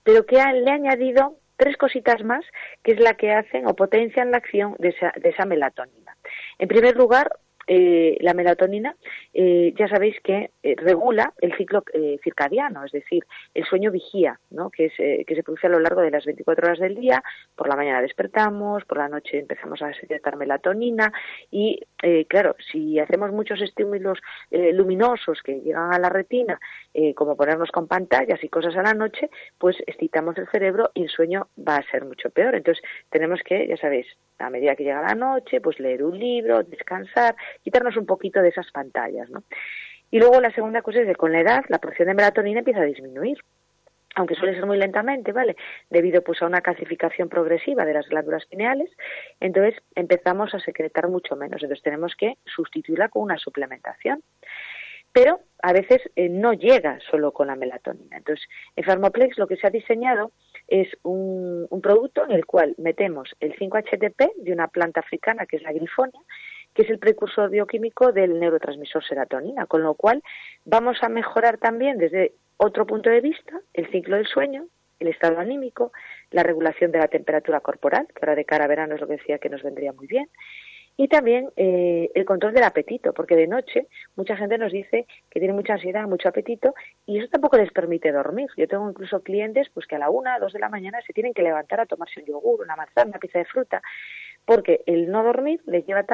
pero que le ha añadido 3 cositas más, que es la que hacen o potencian la acción de esa melatonina. En primer lugar, la melatonina, ya sabéis que regula el ciclo circadiano, es decir, el sueño vigía, ¿no? que se produce a lo largo de las 24 horas del día. Por la mañana despertamos, por la noche empezamos a secretar melatonina y, claro, si hacemos muchos estímulos luminosos que llegan a la retina, como ponernos con pantallas y cosas a la noche, pues excitamos el cerebro y el sueño va a ser mucho peor. Entonces tenemos que, ya sabéis, a medida que llega la noche, pues leer un libro, descansar, quitarnos un poquito de esas pantallas, ¿no? Y luego la segunda cosa es que con la edad la producción de melatonina empieza a disminuir, aunque suele ser muy lentamente, ¿vale? Debido pues a una calcificación progresiva de las glándulas pineales, entonces empezamos a secretar mucho menos, entonces tenemos que sustituirla con una suplementación. Pero a veces no llega solo con la melatonina. Entonces, en Pharmaplex lo que se ha diseñado es un producto en el cual metemos el 5-HTP de una planta africana que es la grifonia, que es el precursor bioquímico del neurotransmisor serotonina, con lo cual vamos a mejorar también desde otro punto de vista el ciclo del sueño, el estado anímico, la regulación de la temperatura corporal, que ahora de cara a verano es lo que decía que nos vendría muy bien, y también el control del apetito, porque de noche mucha gente nos dice que tiene mucha ansiedad, mucho apetito, y eso tampoco les permite dormir. Yo tengo incluso clientes pues que a la 1, 2 de la mañana se tienen que levantar a tomarse un yogur, una manzana, una pieza de fruta, porque el no dormir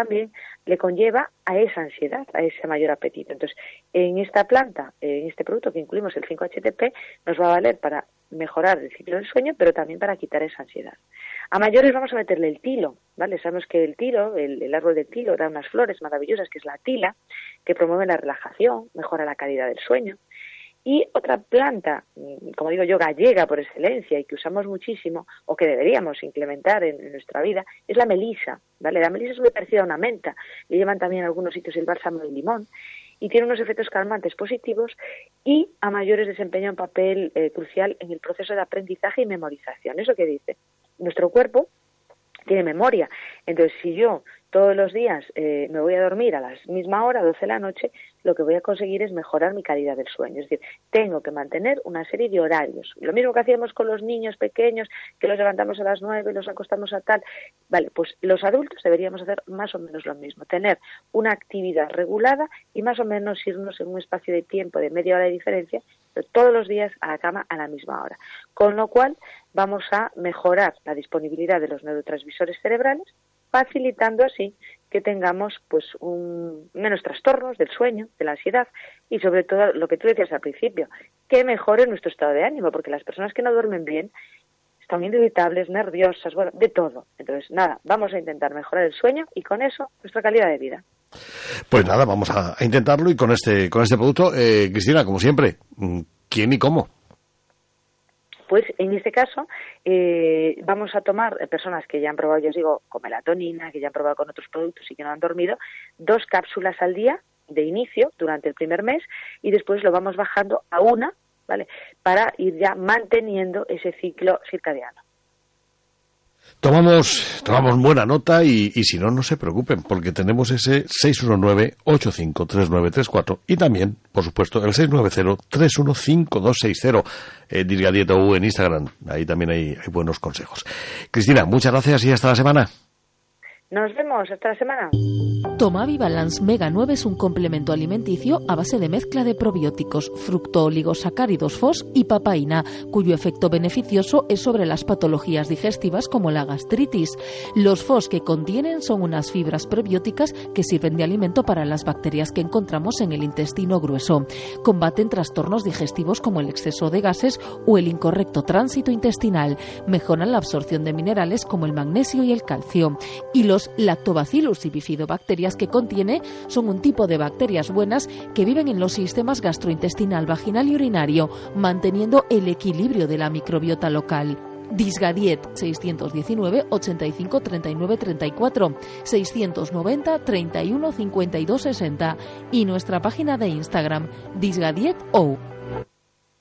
le conlleva a esa ansiedad, a ese mayor apetito. Entonces, en esta planta, en este producto que incluimos el 5-HTP, nos va a valer para mejorar el ciclo del sueño, pero también para quitar esa ansiedad. A mayores vamos a meterle el tilo, ¿vale? Sabemos que el tilo, el árbol del tilo, da unas flores maravillosas, que es la tila, que promueve la relajación, mejora la calidad del sueño. Y otra planta, como digo yo, gallega por excelencia y que usamos muchísimo, o que deberíamos implementar en nuestra vida, es la melisa, ¿vale? La melisa es muy parecida a una menta, le llevan también en algunos sitios el bálsamo de limón, y tiene unos efectos calmantes positivos y a mayores desempeña un papel crucial en el proceso de aprendizaje y memorización. ¿Eso qué dice? Nuestro cuerpo tiene memoria, entonces si yo todos los días me voy a dormir a la misma hora, 12 de la noche, lo que voy a conseguir es mejorar mi calidad del sueño. Es decir, tengo que mantener una serie de horarios. Lo mismo que hacíamos con los niños pequeños, que los levantamos a las 9, los acostamos a tal. Vale, pues los adultos deberíamos hacer más o menos lo mismo. Tener una actividad regulada y más o menos irnos en un espacio de tiempo de media hora de diferencia, pero todos los días a la cama a la misma hora. Con lo cual vamos a mejorar la disponibilidad de los neurotransmisores cerebrales, facilitando así que tengamos pues menos trastornos del sueño, de la ansiedad y sobre todo lo que tú decías al principio, que mejore nuestro estado de ánimo, porque las personas que no duermen bien están irritables, nerviosas, bueno, de todo. Entonces, nada, vamos a intentar mejorar el sueño y con eso nuestra calidad de vida. Pues nada, vamos a intentarlo y con este producto, Cristina, como siempre, ¿quién y cómo? Pues en este caso vamos a tomar personas que ya han probado, yo os digo, con melatonina, que ya han probado con otros productos y que no han dormido, 2 cápsulas al día de inicio durante el primer mes y después lo vamos bajando a 1, ¿vale? Para ir ya manteniendo ese ciclo circadiano. Tomamos buena nota y si no se preocupen, porque tenemos ese 619-853934 y también, por supuesto, el 690-315260, Disgadiet en Instagram. Ahí también hay buenos consejos. Cristina, muchas gracias y hasta la semana. Nos vemos, hasta la semana. Tomavi Balance Mega 9 es un complemento alimenticio a base de mezcla de probióticos, fructooligosacáridos FOS y papaína, cuyo efecto beneficioso es sobre las patologías digestivas como la gastritis. Los FOS que contienen son unas fibras probióticas que sirven de alimento para las bacterias que encontramos en el intestino grueso. Combaten trastornos digestivos como el exceso de gases o el incorrecto tránsito intestinal. Mejoran la absorción de minerales como el magnesio y el calcio. Y los lactobacillus y bifidobacterias que contiene son un tipo de bacterias buenas que viven en los sistemas gastrointestinal, vaginal y urinario, manteniendo el equilibrio de la microbiota local. Disgadiet 619 85 39 34 690 31 52 60 y nuestra página de Instagram Disgadiet.